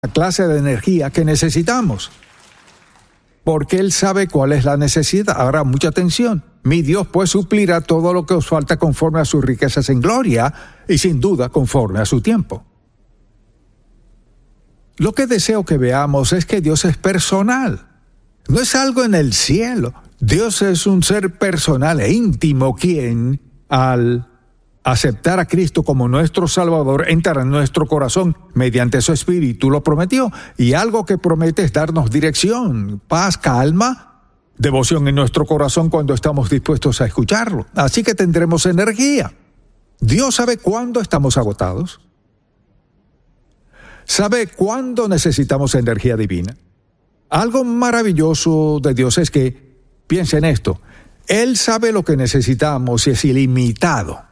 la clase de energía que necesitamos. Porque Él sabe cuál es la necesidad. Ahora, mucha atención. Mi Dios pues suplirá todo lo que os falta conforme a sus riquezas en gloria y sin duda conforme a su tiempo. Lo que deseo que veamos es que Dios es personal. No es algo en el cielo. Dios es un ser personal e íntimo quien, al aceptar a Cristo como nuestro Salvador, entra en nuestro corazón mediante su Espíritu. Lo prometió. Y algo que promete es darnos dirección, paz, calma, devoción en nuestro corazón cuando estamos dispuestos a escucharlo. Así que tendremos energía. Dios sabe cuándo estamos agotados. Sabe cuándo necesitamos energía divina. Algo maravilloso de Dios es que, piensa en esto, Él sabe lo que necesitamos y es ilimitado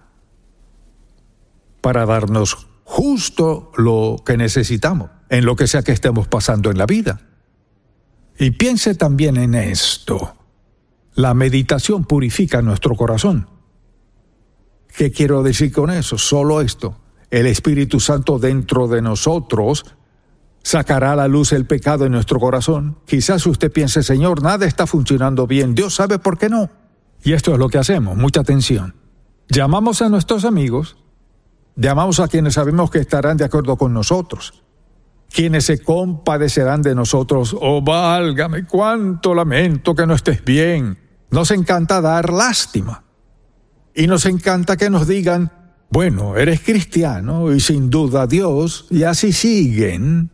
para darnos justo lo que necesitamos, en lo que sea que estemos pasando en la vida. Y piense también en esto. La meditación purifica nuestro corazón. ¿Qué quiero decir con eso? Solo esto. El Espíritu Santo dentro de nosotros sacará a la luz el pecado en nuestro corazón. Quizás usted piense, Señor, nada está funcionando bien. Dios sabe por qué no. Y esto es lo que hacemos. Mucha atención. Llamamos a nuestros amigos, llamamos a quienes sabemos que estarán de acuerdo con nosotros, quienes se compadecerán de nosotros. Oh, válgame, cuánto lamento que no estés bien. Nos encanta dar lástima. Y nos encanta que nos digan, bueno, eres cristiano y sin duda Dios, y así siguen.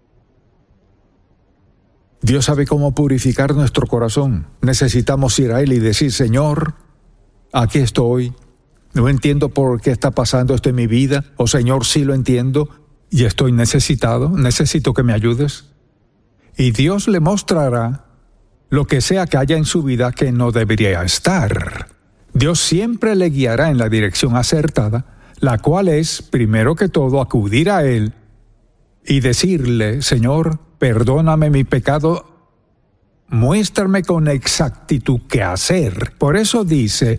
Dios sabe cómo purificar nuestro corazón. Necesitamos ir a Él y decir, Señor, aquí estoy. No entiendo por qué está pasando esto en mi vida. O Señor, sí lo entiendo y estoy necesitado. Necesito que me ayudes. Y Dios le mostrará lo que sea que haya en su vida que no debería estar. Dios siempre le guiará en la dirección acertada, la cual es, primero que todo, acudir a Él y decirle, Señor, perdóname mi pecado, muéstrame con exactitud qué hacer. Por eso dice,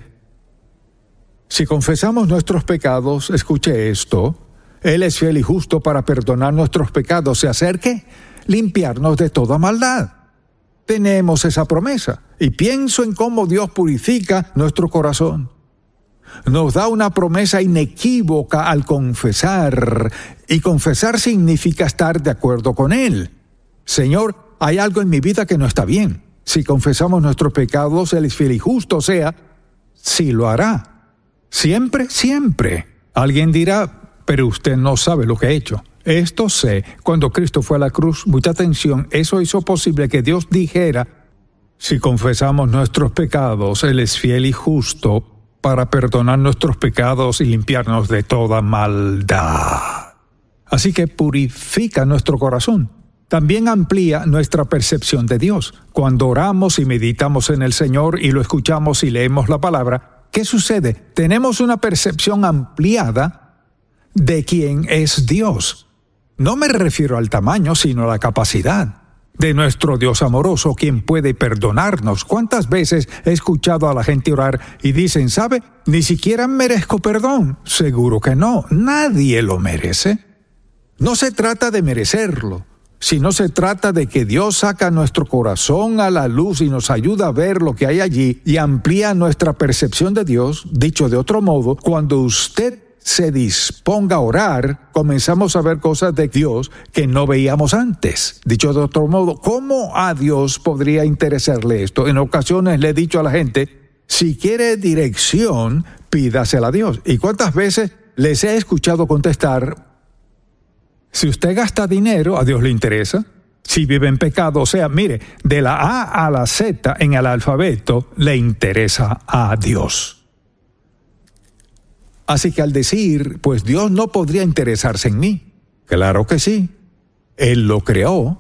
si confesamos nuestros pecados, escuche esto, Él es fiel y justo para perdonar nuestros pecados, se acerque, limpiarnos de toda maldad. Tenemos esa promesa. Y pienso en cómo Dios purifica nuestro corazón. Nos da una promesa inequívoca al confesar. Y confesar significa estar de acuerdo con Él. Señor, hay algo en mi vida que no está bien. Si confesamos nuestros pecados, Él es fiel y justo, o sea, sí lo hará. Siempre, siempre. Alguien dirá, pero usted no sabe lo que ha hecho. Esto sé, cuando Cristo fue a la cruz, mucha atención, eso hizo posible que Dios dijera, si confesamos nuestros pecados, Él es fiel y justo para perdonar nuestros pecados y limpiarnos de toda maldad. Así que purifica nuestro corazón. También amplía nuestra percepción de Dios. Cuando oramos y meditamos en el Señor y lo escuchamos y leemos la palabra, ¿qué sucede? Tenemos una percepción ampliada de quién es Dios. No me refiero al tamaño, sino a la capacidad de nuestro Dios amoroso, quien puede perdonarnos. ¿Cuántas veces he escuchado a la gente orar y dicen, ¿sabe? Ni siquiera merezco perdón. Seguro que no. Nadie lo merece. No se trata de merecerlo, sino se trata de que Dios saca nuestro corazón a la luz y nos ayuda a ver lo que hay allí y amplía nuestra percepción de Dios. Dicho de otro modo, cuando usted se disponga a orar, comenzamos a ver cosas de Dios que no veíamos antes. Dicho de otro modo, ¿cómo a Dios podría interesarle esto? En ocasiones le he dicho a la gente, si quiere dirección, pídasela a Dios. ¿Y cuántas veces les he escuchado contestar, si usted gasta dinero, a Dios le interesa? Si vive en pecado, o sea, mire, de la A a la Z en el alfabeto, le interesa a Dios. Así que al decir, pues Dios no podría interesarse en mí. Claro que sí. Él lo creó.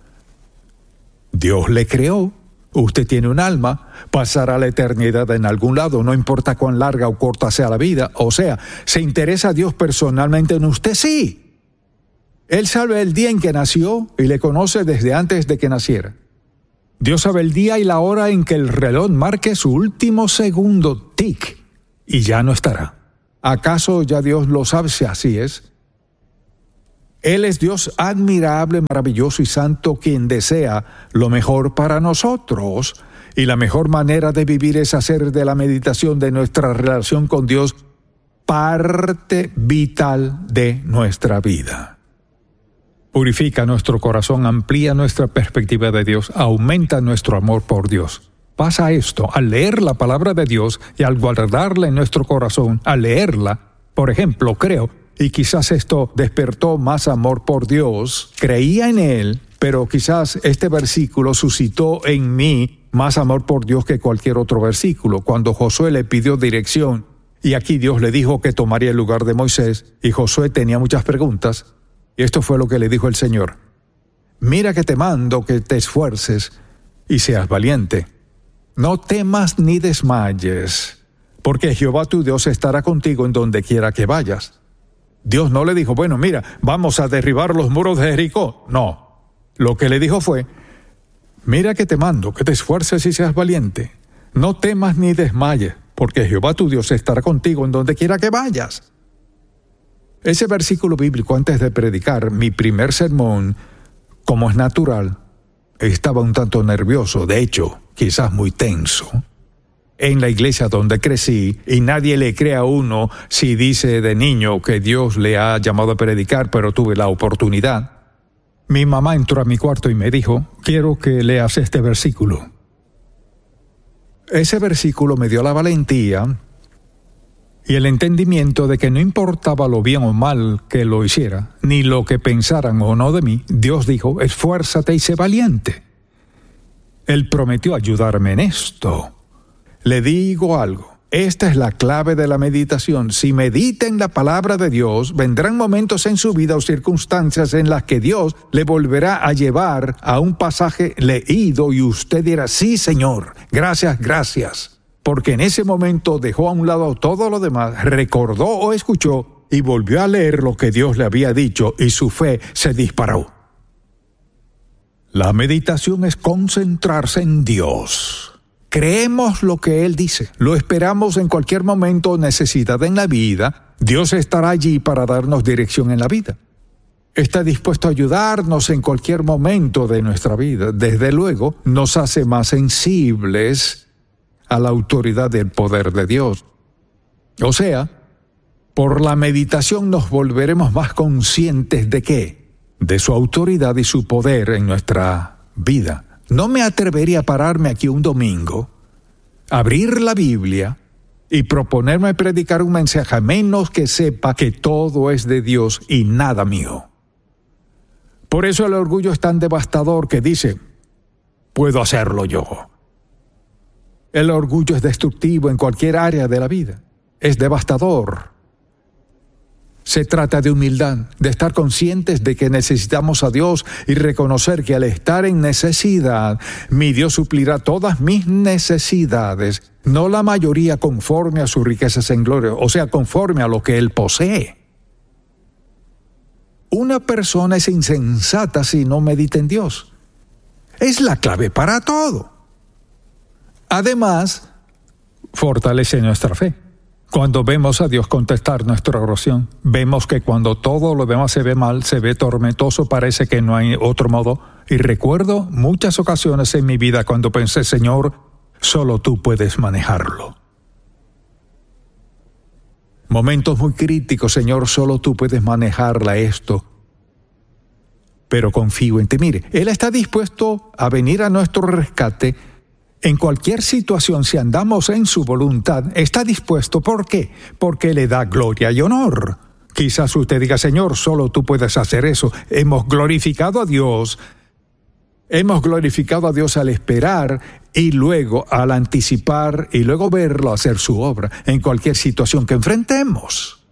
Dios le creó. Usted tiene un alma. Pasará la eternidad en algún lado, no importa cuán larga o corta sea la vida. O sea, ¿se interesa a Dios personalmente en usted? Sí. Él sabe el día en que nació y le conoce desde antes de que naciera. Dios sabe el día y la hora en que el reloj marque su último segundo tic y ya no estará. ¿Acaso ya Dios lo sabe si así es? Él es Dios admirable, maravilloso y santo, quien desea lo mejor para nosotros. Y la mejor manera de vivir es hacer de la meditación de nuestra relación con Dios parte vital de nuestra vida. Purifica nuestro corazón, amplía nuestra perspectiva de Dios, aumenta nuestro amor por Dios. Pasa esto al leer la palabra de Dios y al guardarla en nuestro corazón, al leerla, por ejemplo, creo, y quizás esto despertó más amor por Dios, creía en Él, pero quizás este versículo suscitó en mí más amor por Dios que cualquier otro versículo. Cuando Josué le pidió dirección, y aquí Dios le dijo que tomaría el lugar de Moisés, y Josué tenía muchas preguntas, y esto fue lo que le dijo el Señor: mira que te mando que te esfuerces y seas valiente. No temas ni desmayes, porque Jehová tu Dios estará contigo en donde quiera que vayas. Dios no le dijo, bueno, mira, vamos a derribar los muros de Jericó. No, lo que le dijo fue, mira que te mando, que te esfuerces y seas valiente. No temas ni desmayes, porque Jehová tu Dios estará contigo en donde quiera que vayas. Ese versículo bíblico, antes de predicar mi primer sermón, como es natural, estaba un tanto nervioso, de hecho, quizás muy tenso. En la iglesia donde crecí, y nadie le cree a uno si dice de niño que Dios le ha llamado a predicar, pero tuve la oportunidad. Mi mamá entró a mi cuarto y me dijo, quiero que leas este versículo. Ese versículo me dio la valentía y el entendimiento de que no importaba lo bien o mal que lo hiciera, ni lo que pensaran o no de mí, Dios dijo, esfuérzate y sé valiente. Él prometió ayudarme en esto. Le digo algo, esta es la clave de la meditación. Si medita en la palabra de Dios, vendrán momentos en su vida o circunstancias en las que Dios le volverá a llevar a un pasaje leído y usted dirá, sí, Señor, gracias, gracias. Porque en ese momento dejó a un lado todo lo demás, recordó o escuchó y volvió a leer lo que Dios le había dicho y su fe se disparó. La meditación es concentrarse en Dios. Creemos lo que Él dice, lo esperamos en cualquier momento o necesidad en la vida. Dios estará allí para darnos dirección en la vida. Está dispuesto a ayudarnos en cualquier momento de nuestra vida. Desde luego, nos hace más sensibles a la autoridad del poder de Dios. O sea, por la meditación nos volveremos más conscientes ¿de qué? De su autoridad y su poder en nuestra vida. No me atrevería a pararme aquí un domingo, abrir la Biblia y proponerme predicar un mensaje a menos que sepa que todo es de Dios y nada mío. Por eso el orgullo es tan devastador que dice, puedo hacerlo yo. El orgullo es destructivo en cualquier área de la vida. Es devastador. Se trata de humildad, de estar conscientes de que necesitamos a Dios y reconocer que al estar en necesidad, mi Dios suplirá todas mis necesidades, no la mayoría conforme a sus riquezas en gloria, o sea, conforme a lo que Él posee. Una persona es insensata si no medita en Dios. Es la clave para todo. Además, fortalece nuestra fe. Cuando vemos a Dios contestar nuestra oración, vemos que cuando todo lo demás se ve mal, se ve tormentoso, parece que no hay otro modo. Y recuerdo muchas ocasiones en mi vida cuando pensé, Señor, solo tú puedes manejarlo. Momentos muy críticos, Señor, solo tú puedes manejarla esto. Pero confío en ti. Mire, Él está dispuesto a venir a nuestro rescate en cualquier situación. Si andamos en su voluntad, está dispuesto. ¿Por qué? Porque le da gloria y honor. Quizás usted diga, Señor, solo tú puedes hacer eso. Hemos glorificado a Dios al esperar y luego al anticipar y luego verlo hacer su obra en cualquier situación que enfrentemos.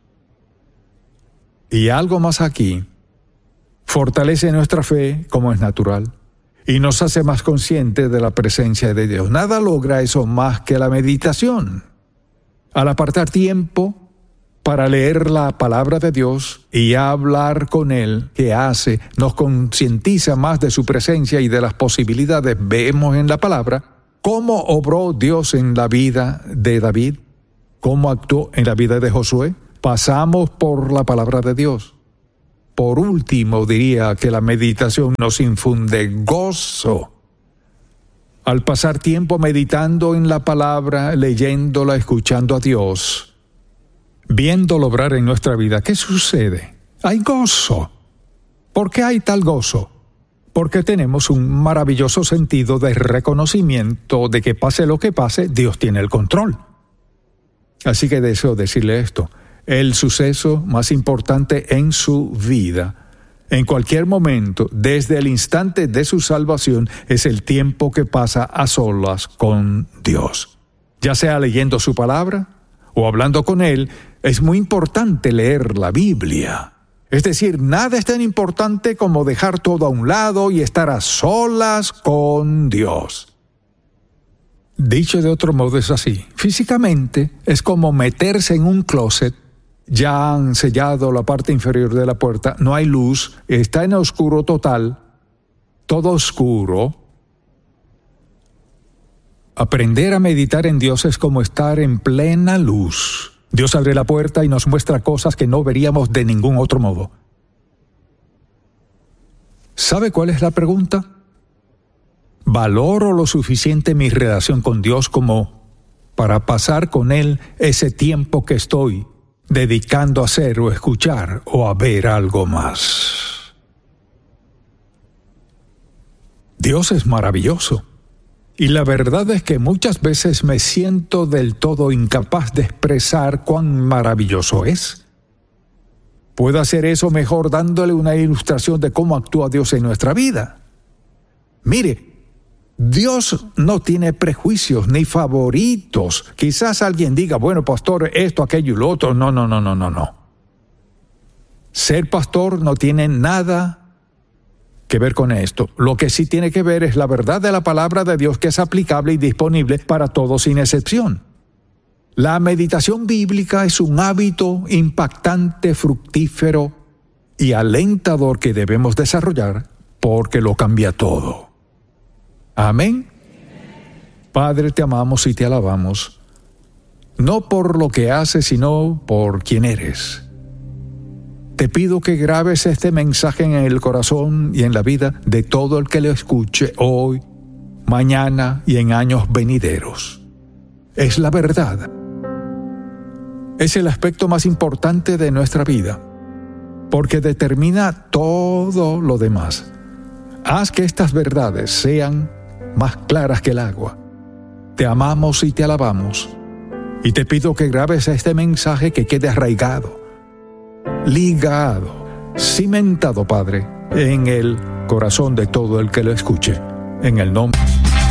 Y algo más aquí, fortalece nuestra fe como es natural y nos hace más conscientes de la presencia de Dios. Nada logra eso más que la meditación. Al apartar tiempo para leer la palabra de Dios y hablar con Él, ¿qué hace? Nos concientiza más de su presencia y de las posibilidades. Vemos en la palabra cómo obró Dios en la vida de David, cómo actuó en la vida de Josué. Pasamos por la palabra de Dios. por último, diría que la meditación nos infunde gozo. Al pasar tiempo meditando en la palabra, leyéndola, escuchando a Dios, viéndolo obrar en nuestra vida, ¿qué sucede? Hay gozo. ¿Por qué hay tal gozo? Porque tenemos un maravilloso sentido de reconocimiento de que pase lo que pase, Dios tiene el control. Así que deseo decirle esto: el suceso más importante en su vida, en cualquier momento, desde el instante de su salvación, es el tiempo que pasa a solas con Dios. Ya sea leyendo su palabra o hablando con Él, es muy importante leer la Biblia. Es decir, nada es tan importante como dejar todo a un lado y estar a solas con Dios. Dicho de otro modo es así. Físicamente es como meterse en un closet. Ya han sellado la parte inferior de la puerta, no hay luz, está en oscuro total, todo oscuro. Aprender a meditar en Dios es como estar en plena luz. Dios abre la puerta y nos muestra cosas que no veríamos de ningún otro modo. ¿Sabe cuál es la pregunta? ¿Valoro lo suficiente mi relación con Dios como para pasar con Él ese tiempo que estoy dedicando a hacer o escuchar o a ver algo más? Dios es maravilloso. Y la verdad es que muchas veces me siento del todo incapaz de expresar cuán maravilloso es. Puedo hacer eso mejor dándole una ilustración de cómo actúa Dios en nuestra vida. Mire, Dios no tiene prejuicios ni favoritos. Quizás alguien diga, bueno, pastor, esto, aquello y lo otro. No. Ser pastor no tiene nada que ver con esto. Lo que sí tiene que ver es la verdad de la palabra de Dios, que es aplicable y disponible para todos sin excepción. La meditación bíblica es un hábito impactante, fructífero y alentador que debemos desarrollar porque lo cambia todo. Amén. Padre, te amamos y te alabamos, no por lo que haces, sino por quien eres. Te pido que grabes este mensaje en el corazón y en la vida de todo el que lo escuche hoy, mañana y en años venideros. Es la verdad. Es el aspecto más importante de nuestra vida, porque determina todo lo demás. Haz que estas verdades sean más claras que el agua. Te amamos y te alabamos, y te pido que grabes este mensaje, que quede arraigado, ligado, cimentado, Padre, en el corazón de todo el que lo escuche. En el nombre.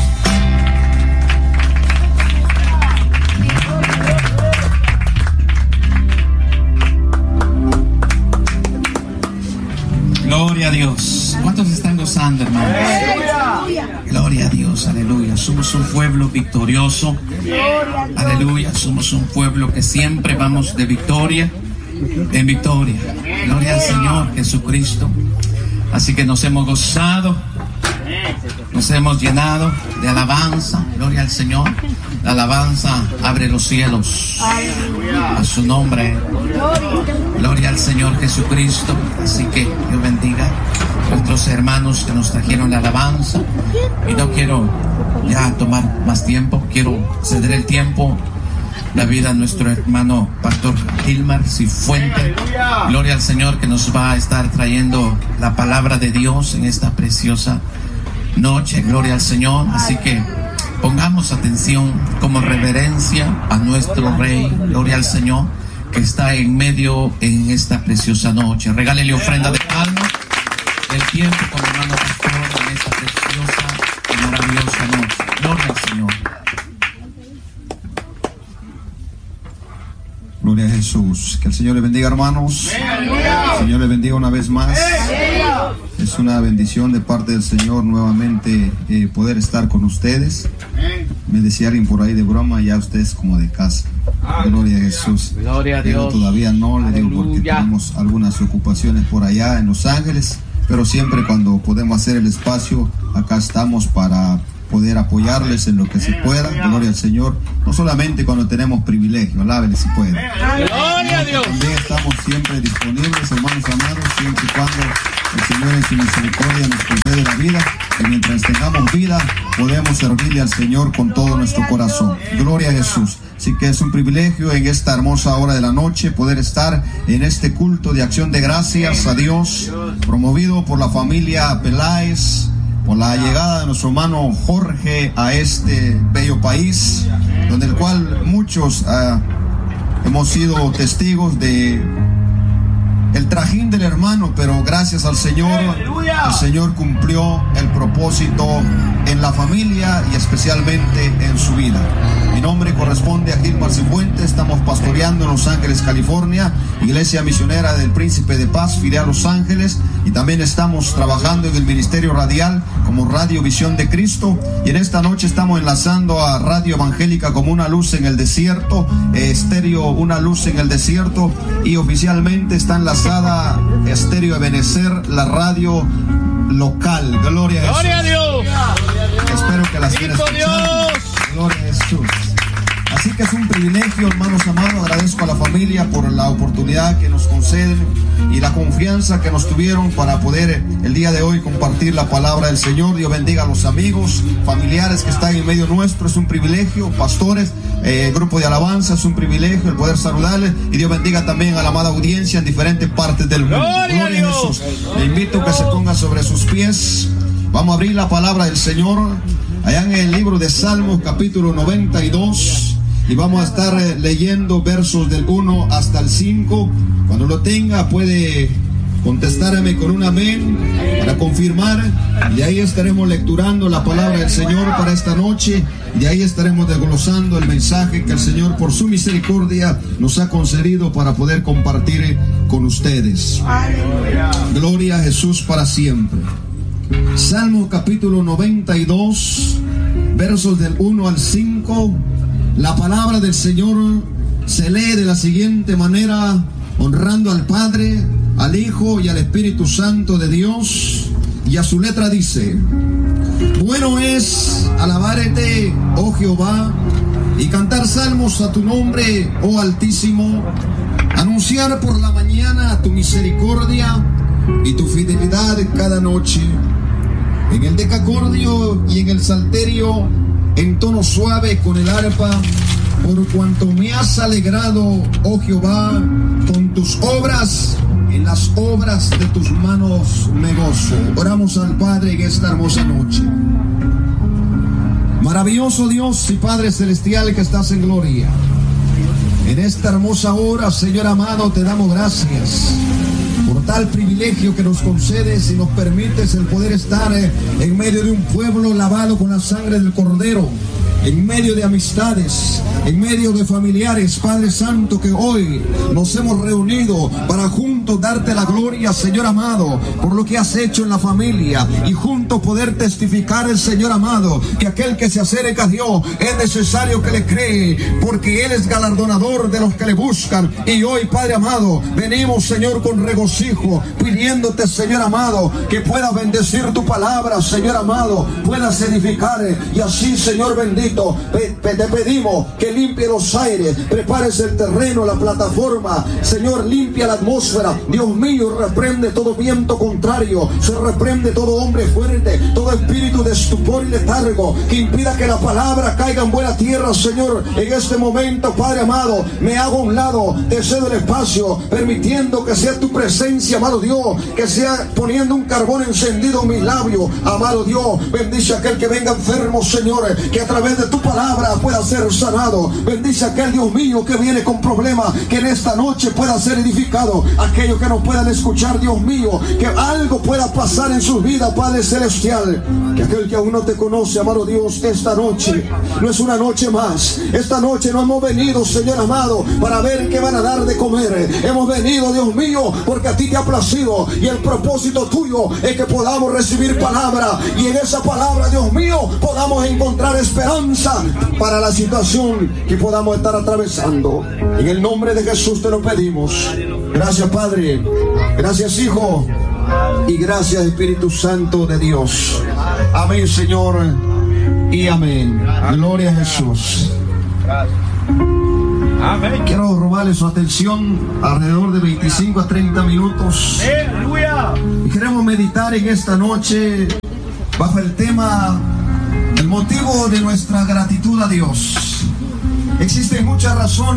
Gloria a Dios. ¿Cuántos están gozando, hermanos? Gloria a Dios, aleluya. Somos un pueblo victorioso. Aleluya. Somos un pueblo que siempre vamos de victoria en victoria. Gloria al Señor Jesucristo. Así que nos hemos gozado, nos hemos llenado de alabanza. Gloria al Señor. La alabanza abre los cielos a su nombre. Gloria al Señor Jesucristo. Así que Dios bendiga a nuestros hermanos que nos trajeron la alabanza. Y no quiero ya tomar más tiempo, quiero ceder el tiempo, la vida a nuestro hermano Pastor Gilmar Cifuente. Gloria al Señor, que nos va a estar trayendo la palabra de Dios en esta preciosa noche. Gloria al Señor. Así que pongamos atención como reverencia a nuestro Rey. Gloria al Señor, que está en medio en esta preciosa noche. Regálele ofrenda de palma del tiempo con el hermano Pastor en esta preciosa y maravillosa noche. Gloria al Señor. Gloria a Jesús. Que el Señor le bendiga, hermanos. El Señor le bendiga una vez más. Es una bendición de parte del Señor nuevamente poder estar con ustedes. Me decía alguien por ahí de broma, ya ustedes como de casa. Gloria a Jesús. Gloria a Dios. Pero todavía no, le digo, porque tenemos algunas ocupaciones por allá en Los Ángeles. Pero siempre cuando podemos hacer el espacio, acá estamos para poder apoyarles en lo que se pueda. Gloria al Señor. No solamente cuando tenemos privilegio, alábenle si pueden. Gloria a Dios. También estamos siempre disponibles, hermanos amados, siempre y cuando el Señor en su misericordia nos concede la vida, y mientras tengamos vida podemos servirle al Señor con todo nuestro corazón. Gloria a Jesús. Así que es un privilegio en esta hermosa hora de la noche poder estar en este culto de acción de gracias a Dios, promovido por la familia Peláez, por la llegada de nuestro hermano Jorge a este bello país, donde el cual muchos hemos sido testigos de el trajín del hermano, pero gracias al Señor, el Señor cumplió el propósito en la familia y especialmente en su vida. Mi nombre corresponde a Gilmar Cifuentes. Estamos pastoreando en Los Ángeles, California, Iglesia Misionera del Príncipe de Paz, filial Los Ángeles, y también estamos trabajando en el ministerio radial como Radio Visión de Cristo, y en esta noche estamos enlazando a Radio Evangélica como Una Luz en el Desierto, Estéreo Una Luz en el Desierto, y oficialmente está enlazada Estéreo Ebenecer, la radio local. Gloria a Jesús. Gloria a Dios. Espero que las quieran escuchar. Gloria a Jesús. Así que es un privilegio, hermanos amados. Agradezco a la familia por la oportunidad que nos conceden y la confianza que nos tuvieron para poder el día de hoy compartir la palabra del Señor. Dios bendiga a los amigos, familiares que están en medio nuestro. Es un privilegio, pastores, grupo de alabanza, es un privilegio el poder saludarles. Y Dios bendiga también a la amada audiencia en diferentes partes del mundo. Gloria a Jesús. Le invito a que se ponga sobre sus pies. Vamos a abrir la palabra del Señor allá en el libro de Salmos, capítulo 92. Y vamos a estar leyendo versos del 1 hasta el 5. Cuando lo tenga puede contestarme con un amén para confirmar. Y ahí estaremos lecturando la palabra del Señor para esta noche. Y ahí estaremos desglosando el mensaje que el Señor por su misericordia nos ha concedido para poder compartir con ustedes. Gloria a Jesús para siempre. Salmo capítulo 92, versos del 1 al 5. La palabra del Señor se lee de la siguiente manera, honrando al Padre, al Hijo y al Espíritu Santo de Dios. Y a su letra dice: bueno es alabarte, oh Jehová, y cantar salmos a tu nombre, oh Altísimo, anunciar por la mañana tu misericordia y tu fidelidad cada noche, en el decacordio y en el salterio, en tono suave con el arpa, por cuanto me has alegrado, oh Jehová, con tus obras, en las obras de tus manos me gozo. Oramos al Padre en esta hermosa noche. Maravilloso Dios y Padre Celestial que estás en gloria, en esta hermosa hora, Señor amado, te damos gracias por tal privilegio que nos concedes y nos permites el poder estar en medio de un pueblo lavado con la sangre del Cordero, en medio de amistades, en medio de familiares, Padre Santo, que hoy nos hemos reunido para juntos darte la gloria, Señor amado, por lo que has hecho en la familia, y juntos poder testificar el Señor amado, que aquel que se acerca a Dios es necesario que le cree, porque Él es galardonador de los que le buscan. Y hoy, Padre amado, venimos, Señor, con regocijo, pidiéndote, Señor amado, que puedas bendecir tu palabra, Señor amado, puedas edificar, y así, Señor bendito, te pedimos que limpie los aires, prepares el terreno, la plataforma, Señor, limpia la atmósfera. Dios mío, reprende todo viento contrario, se reprende todo hombre fuerte, todo espíritu de estupor y letargo que impida que la palabra caiga en buena tierra, Señor. En este momento, Padre amado, me hago a un lado, te cedo el espacio, permitiendo que sea tu presencia, amado Dios, que sea poniendo un carbón encendido en mis labios, amado Dios. Bendice a aquel que venga enfermo, Señor, que a través de tu palabra pueda ser sanado. Bendice a aquel, Dios mío, que viene con problemas, que en esta noche pueda ser edificado. Aquellos que no puedan escuchar, Dios mío, que algo pueda pasar en sus vidas, Padre Celestial. Que aquel que aún no te conoce, amado Dios, esta noche no es una noche más. Esta noche no hemos venido, Señor amado, para ver qué van a dar de comer. Hemos venido, Dios mío, porque a ti te ha placido, y el propósito tuyo es que podamos recibir palabra, y en esa palabra, Dios mío, podamos encontrar esperanza para la situación que podamos estar atravesando. En el nombre de Jesús te lo pedimos. Gracias, Padre, gracias, Hijo, y gracias, Espíritu Santo de Dios. Amén, Señor, y amén. Gloria a Jesús. Amén. Quiero robarle su atención alrededor de 25 a 30 minutos. Aleluya. Y queremos meditar en esta noche bajo el tema, el motivo de nuestra gratitud a Dios. Existen muchas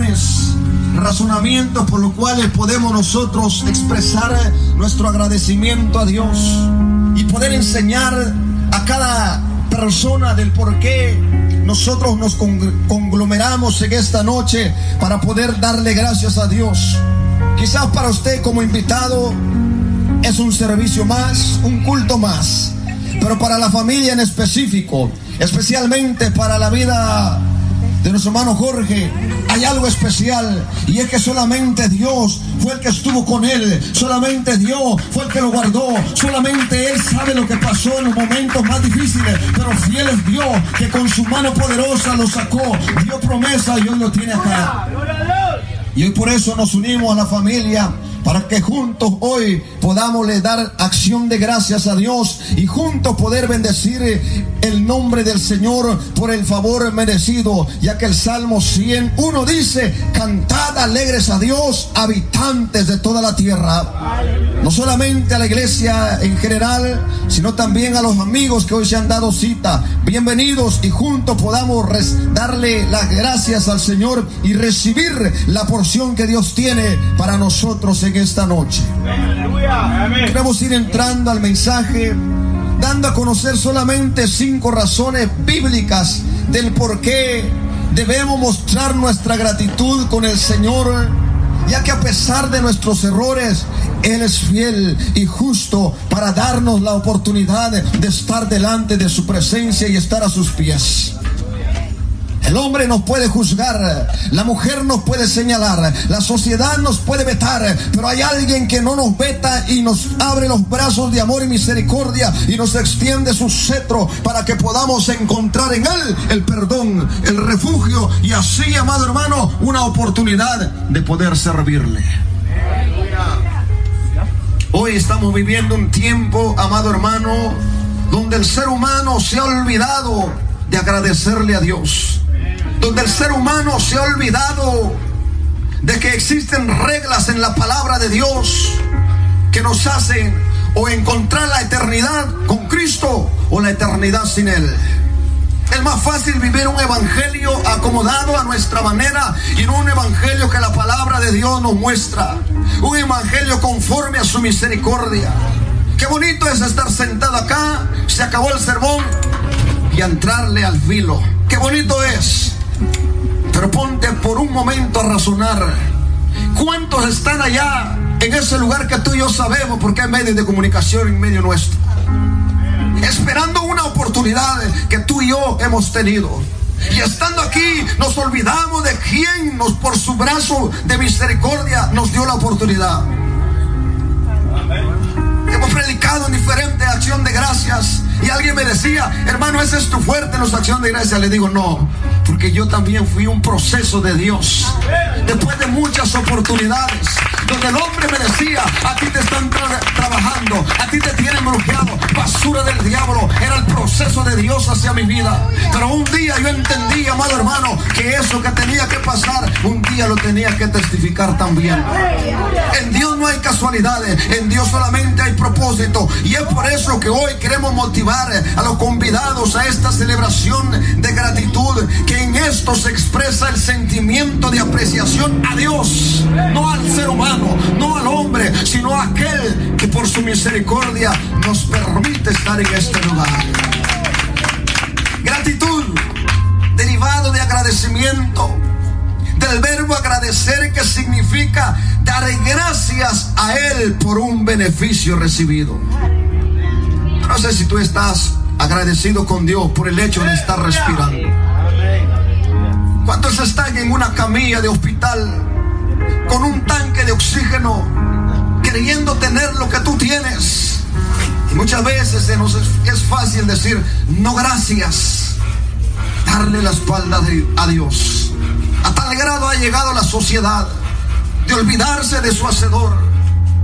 razonamientos por los cuales podemos nosotros expresar nuestro agradecimiento a Dios y poder enseñar a cada persona del por qué nosotros nos conglomeramos en esta noche para poder darle gracias a Dios. Quizás para usted como invitado es un servicio más, un culto más, pero para la familia en específico, especialmente para la vida de nuestro hermano Jorge, hay algo especial, y es que solamente Dios fue el que estuvo con él, solamente Dios fue el que lo guardó, solamente Él sabe lo que pasó en los momentos más difíciles, pero fiel es Dios que con su mano poderosa lo sacó, dio promesa y hoy lo tiene acá. Y hoy por eso nos unimos a la familia, para que juntos hoy podamos le dar acción de gracias a Dios y juntos poder bendecir el nombre del Señor por el favor merecido, ya que el Salmo 101 dice: cantad alegres a Dios, habitantes de toda la tierra. No solamente a la iglesia en general, sino también a los amigos que hoy se han dado cita. Bienvenidos, y juntos podamos darle las gracias al Señor y recibir la porción que Dios tiene para nosotros en esta noche. Queremos ir entrando al mensaje, dando a conocer solamente 5 razones bíblicas del por qué debemos mostrar nuestra gratitud con el Señor, ya que a pesar de nuestros errores, Él es fiel y justo para darnos la oportunidad de estar delante de su presencia y estar a sus pies. El hombre nos puede juzgar, la mujer nos puede señalar, la sociedad nos puede vetar, pero hay alguien que no nos veta y nos abre los brazos de amor y misericordia y nos extiende su cetro para que podamos encontrar en Él el perdón, el refugio y así, amado hermano, una oportunidad de poder servirle. Hoy estamos viviendo un tiempo, amado hermano, donde el ser humano se ha olvidado de agradecerle a Dios, donde el ser humano se ha olvidado de que existen reglas en la palabra de Dios que nos hacen o encontrar la eternidad con Cristo o la eternidad sin Él. Es más fácil vivir un evangelio acomodado a nuestra manera y no un evangelio que la palabra de Dios nos muestra, un evangelio conforme a su misericordia. Qué bonito es estar sentado acá, se acabó el sermón y entrarle al filo. Qué bonito es. Pero ponte por un momento a razonar. ¿Cuántos están allá en ese lugar que tú y yo sabemos, porque hay medios de comunicación en medio nuestro, esperando una oportunidad que tú y yo hemos tenido? Y estando aquí nos olvidamos de quién por su brazo de misericordia nos dio la oportunidad. Hemos predicado en diferentes acción de gracias y alguien me decía: hermano, ese es tu fuerte en las acciones de gracias. Le digo: no, porque yo también fui un proceso de Dios. Después de muchas oportunidades donde el hombre me decía: a ti te están trabajando, a ti te tienen bloqueado, basura del diablo. Era el proceso de Dios hacia mi vida. Pero un día yo entendí, amado hermano, que eso que tenía que pasar, un día lo tenía que testificar también. En Dios no hay casualidades, en Dios solamente hay propósito. Y es por eso que hoy queremos motivar a los convidados a esta celebración de gratitud, que en esto se expresa el sentimiento de apreciación a Dios, no al ser humano, no al hombre, sino a aquel que por su misericordia nos permite estar en este lugar. Gratitud, derivado de agradecimiento, del verbo agradecer, que significa dar gracias a Él por un beneficio recibido. No sé si tú estás agradecido con Dios por el hecho de estar respirando. ¿Cuántos están en una camilla de hospital con un tanque de oxígeno, creyendo tener lo que tú tienes? Y muchas veces es fácil decir: no, gracias. Darle la espalda a Dios. A tal grado ha llegado la sociedad de olvidarse de su hacedor,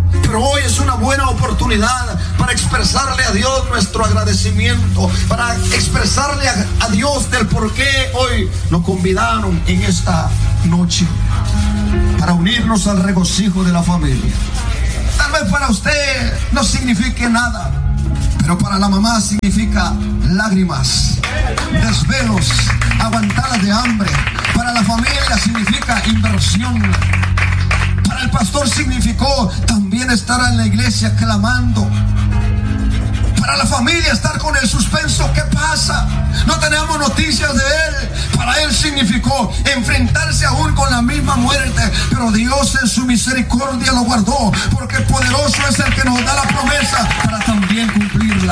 Pero hoy es una buena oportunidad para expresarle a Dios nuestro agradecimiento, para expresarle a Dios del por qué hoy nos convidaron en esta noche, para unirnos al regocijo de la familia. Tal vez para usted no signifique nada, pero para la mamá significa lágrimas, desvelos, aguantadas de hambre. Para la familia significa inversión. Para el pastor significó también estar en la iglesia clamando. Para la familia estar con el suspenso, ¿qué pasa? No tenemos noticias de él. Para él significó enfrentarse aún con la misma muerte, pero Dios en su misericordia lo guardó, porque poderoso es el que nos da la promesa para también cumplirla.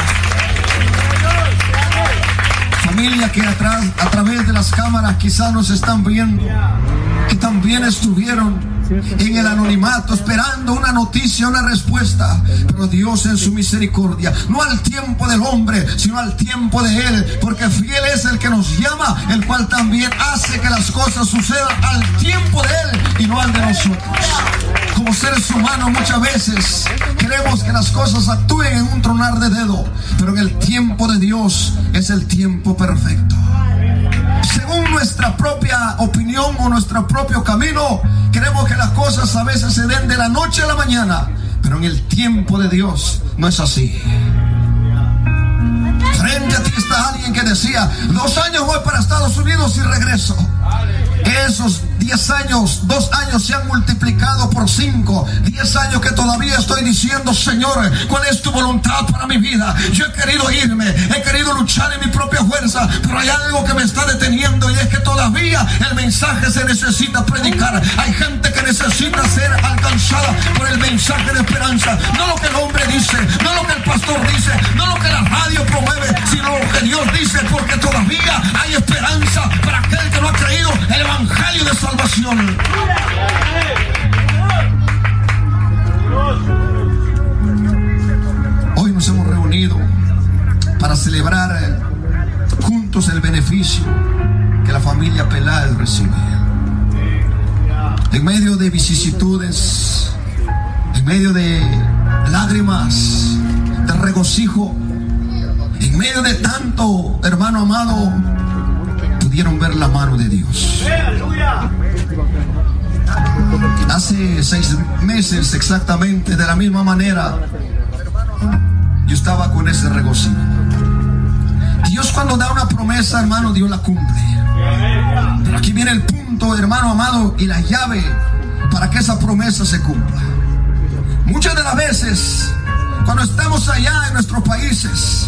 Familia que a través de las cámaras quizás nos están viendo, que también estuvieron en el anonimato esperando una noticia, una respuesta, pero Dios en su misericordia, no al tiempo del hombre, sino al tiempo de Él, porque fiel es el que nos llama, el cual también hace que las cosas sucedan al tiempo de Él y no al de nosotros. Como seres humanos muchas veces queremos que las cosas actúen en un tronar de dedo, pero en el tiempo de Dios es el tiempo perfecto. Según nuestra propia opinión o nuestro propio camino, queremos que las cosas a veces se den de la noche a la mañana, pero en el tiempo de Dios no es así. Frente a ti está alguien que decía: 2 años voy para Estados Unidos y regreso. Esos 10 años, 2 años se han multiplicado por 5. 10 años que todavía estoy diciendo: Señor, ¿cuál es tu voluntad para mi vida? Yo he querido irme, he querido luchar en mi propia fuerza, pero hay algo que me está deteniendo, y es que todavía el mensaje se necesita predicar. Hay gente que necesita ser alcanzada por el mensaje de esperanza. No lo que el hombre dice, no lo que el pastor dice, no lo que la radio promueve, sino lo que Dios dice, porque todavía hay esperanza para aquel que no ha creído el evangelio de salvación. Hoy nos hemos reunido para celebrar juntos el beneficio que la familia Peláez recibe. En medio de vicisitudes, en medio de lágrimas, de regocijo, en medio de tanto, hermano amado, pudieron ver la mano de Dios. Hace 6 meses exactamente, de la misma manera, yo estaba con ese regocijo. Dios, cuando da una promesa, hermano, Dios la cumple. Pero aquí viene el punto, hermano amado, y la llave para que esa promesa se cumpla. Muchas de las veces, cuando estamos allá en nuestros países,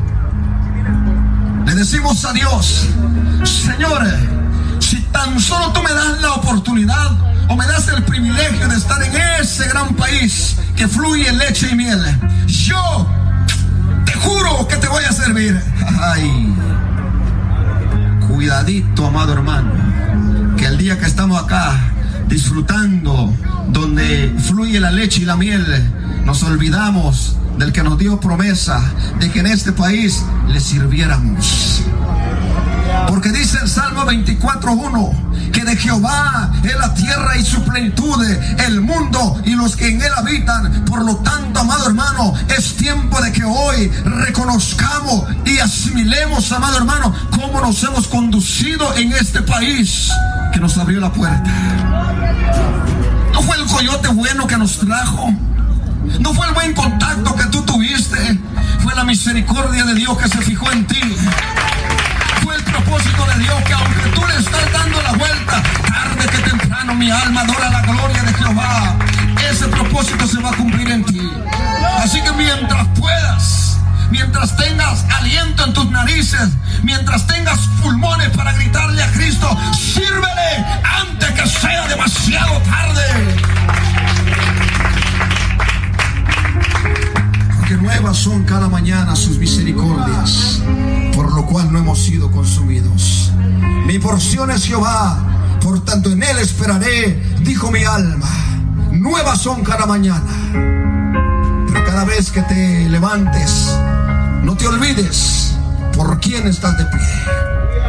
le decimos a Dios: Señor, si tan solo tú me das la oportunidad o me das el privilegio de estar en ese gran país que fluye leche y miel, yo te juro que te voy a servir. Ay, cuidadito, amado hermano, que el día que estamos acá disfrutando donde fluye la leche y la miel, nos olvidamos del que nos dio promesa de que en este país le sirviéramos. Porque dice el Salmo 24:1 que de Jehová es la tierra y su plenitud, el mundo y los que en él habitan. Por lo tanto, amado hermano, es tiempo de que hoy reconozcamos y asimilemos, amado hermano, cómo nos hemos conducido en este país que nos abrió la puerta. No fue el coyote bueno que nos trajo, no fue el buen contacto que tú tuviste, fue la misericordia de Dios que se fijó en ti. Fue el propósito de Dios que, aunque tú le estás dando la vuelta, tarde que temprano mi alma adora la gloria de Jehová. Ese propósito se va a cumplir en ti. Así que mientras puedas, mientras tengas aliento en tus narices, mientras tengas pulmones para gritarle a Cristo, sírvele antes que sea demasiado tarde. Que nuevas son cada mañana sus misericordias, por lo cual no hemos sido consumidos. Mi porción es Jehová, por tanto en él esperaré, dijo mi alma. Nuevas son cada mañana. Pero cada vez que te levantes, no te olvides por quién estás de pie.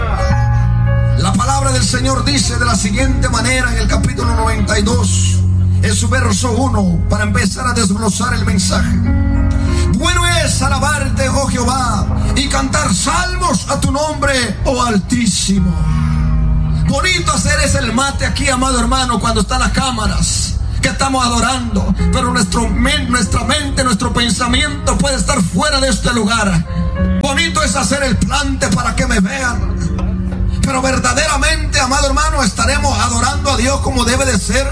La palabra del Señor dice de la siguiente manera en el capítulo 92: en su verso 1, para empezar a desglosar el mensaje. Bueno es alabarte, oh Jehová, y cantar salmos a tu nombre, oh Altísimo. Bonito hacer es el mate aquí, amado hermano, cuando están las cámaras, que estamos adorando, pero nuestra mente, nuestro pensamiento puede estar fuera de este lugar. Bonito es hacer el plante para que me vean, pero verdaderamente, amado hermano, estaremos adorando a Dios como debe de ser.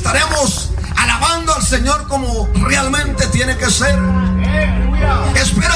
Estaremos alabando al Señor como realmente tiene que ser. Espera